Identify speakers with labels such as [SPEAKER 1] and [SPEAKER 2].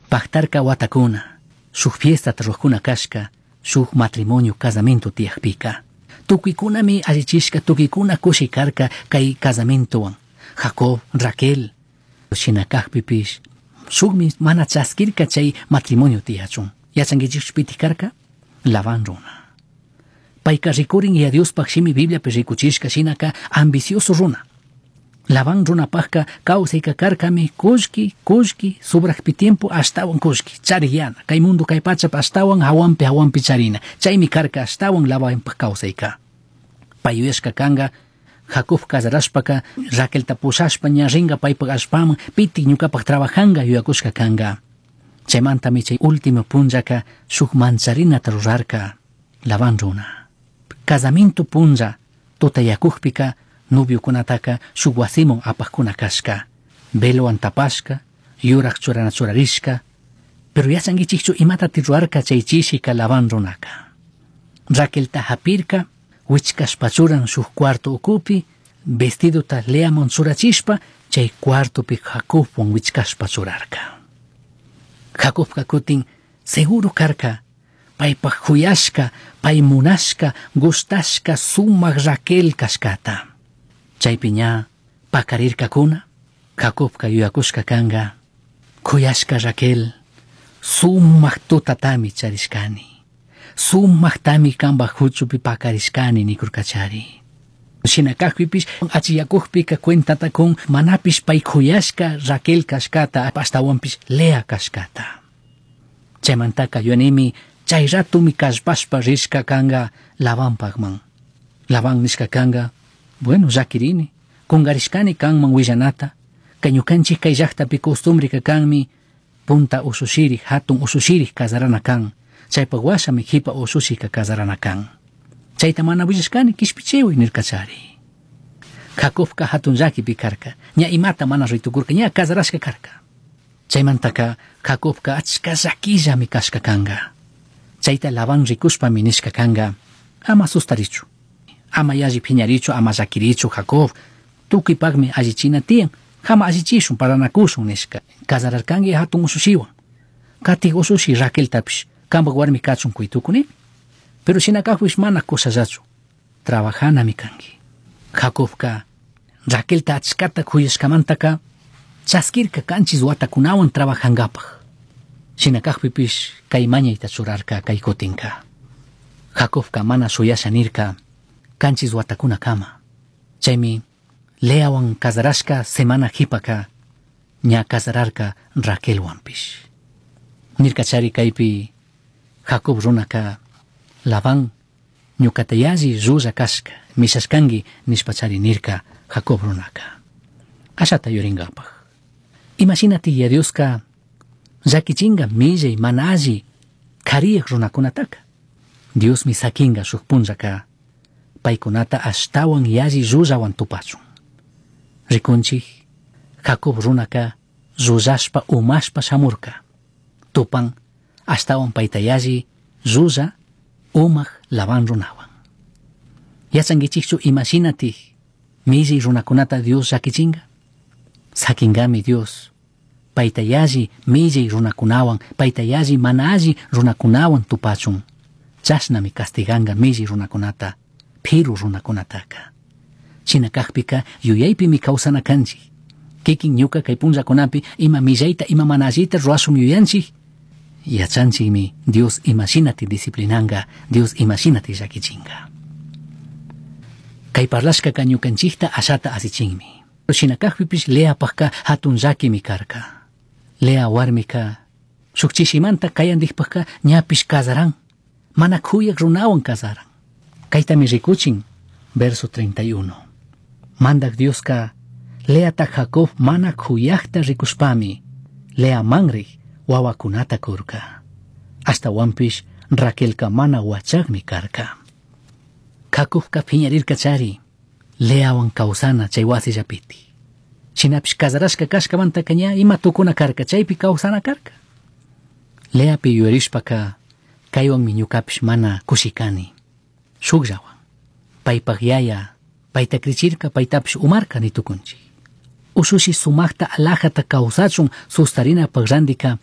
[SPEAKER 1] Pactarka watakuna, shuk fiesta tarrohkuna kashka, shuk matrimonio casamento tiakpika. Tukikunami allichishka, tukikuna kushikarka kay casamentowan. Jacob, Raquel, shinakakpipish, shukmi mana chaskirka chay matrimonio tiachun. Yachankichik pitikarka, Labán runa. Payka rikurin y a Dios pakshimi Biblia pe rikuchishka shinaka ambicioso runa. Labán runapakka kawsayka karkami kushki, subrakpi tiempo ashtawan kushki, chariyana. Kay mundo kay pachap ashtawan hawampi charina. Chaymi karka ashtawan Labánpak kawsayka. Payuyashka kanga, Jacob casarashpaka, Raquel tapushashpa ñaringa paypak ashpaman, piti ñukapak trabajanga yuyakushka kanga. Chaymantami chay último punllaka shuk mancharinata rurarka Labán runa. Casamiento punlla tutayakukpika noviokunataka shuk wasimun apajkuna kashka. Velowan tapashka, yurak churarishka. Pero yachankichikchu imatati rurarka chay chishika Labán runaka. Raquelta hapirka, wichkashpachuran shuk cuarto ukupi, vestidota leamon churachishpa, chay cuartopi Jacobwan wichkashpachurarka. Jacobka kutin seguro karka, paypak huyashka, pay munashka, gustashka sumak Raquel kashkata. Chaypi ña pakarirka kuna, Jacobka yuyakushka kanga, kuyashka Raquel, sumak tutatami charishkani, sumak tami kambak huchupi pakarishkani nikurkachari. Shinakakpipish achiyakukpika cuentata con manapish pay kuyashka Raquel kashkata ashtawanpish Lea kashkata. Chaymantaka yuanimi chay ratumi kashpashpa rishka kanga Labánpakman. Labán nishka kanga, bueno, llakirini, kungarishkani kanman willanata, kañukanchik kay llaqtapi costumbre kanmi punta usushiri, hatun usushiri kasarana kan, chaypak washami hipa usushika kasarana kan. Chayta mana willashkani kishpichiwi nirkachari. Jacobka hatun llakipi karka, ña imata mana ritukurka, ña kasarashka karka. Chaymantaka Jacobka achka llakillami kashka kanga. Chayta Labán rikushpami nishka kanga, ama sustarichu, ama yalli phiñarichu, ama llakirichu Jacob, tukipakmi allichina tiyan, jama allichishun paranakushun nishka. Kasararkangi hatun usushiwan. Katik usushi Raquel tapish, kambak warmi kachun kuytukuni. Pero shinakakpish mana kusallachu, trabajanami kangi. Jacobka Raquelta achkata kuyashkamantaka, chaskirka kanchis watakunawan trabajangapaj. Shinakakpipish kay mañayta churarka kay kutinka. Jacobka mana suyasha nirka, kanchis watakuna kama. Chaymi Leawan kasarashka semana hipaka, ña kasararka Raquelwanpish. Nirkachari kaypi Jacob runaka, Labán ñukata yalli rulla kashka, mishashkangi nishpachari nirka Jacob runaka. Ashata yuringapaj. Imaginati ya Dioska llakichinga millay mana alli kariyak runakunataka. Dios mi sakinga shuk punllaka, paykunata ashtawan yalli rullawan tupachun. Rikunchik Jacob runaka rullashpa umashpa shamurka. Tupan ashtawan payta yalli rulla umaq Labán runawan. Yachankichikchu imaginati millay runakunata Dios llakichinga. Sakingami Dios payta yalli millay runakunawan, payta yalli mana alli runakunawan tupachun. Chashnami castiganga millay runakunata, phiru runakunataka. Shinakakpika yuyaypimi kawsana kanchik. Kikin ñuka kay punllakunapi ima millayta ima mana allita ruashun yuyanchik. Yachanchikmi Dios imaginati disciplinanga, Dios imaginati llakichinga. Kay parlashka ñukanchikta ashata asichinmi. Shinakakpipish Leapakka hatun llakimi karka. Lea warmika shuk chishimanta kayandikpakka ñapish kasaran, mana kuyak runawan kasaran. Kaytami rikuchin verso 31. Mandak Dioska Leata Jacob mana kuyakta rikushpami Lea manri wawakunata kurka. Hasta wampish Raquelka mana wachagmi karka. Jacobka phiñarirka chari Leawan kawsana chay wasillapiti. Shinapish kasarashka kashkamantaka ña ima tukuna karka, chaypi kawsana karka. Leapi yuyarishpaka kaywanmi ñukapish mana kushikani. Shukllawan paypak yaya payta krichirka, paytapish umarka nitukunchik. Usushi sumakta alajata kawsachun sustarinapak randika